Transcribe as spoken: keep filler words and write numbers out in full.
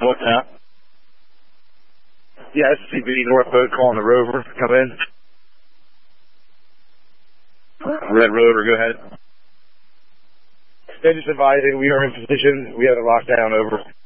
What's that? Yeah, S C B Northwood calling the Rover. Come in. Red Rover, go ahead. They just advising we are in position. We have a lockdown over.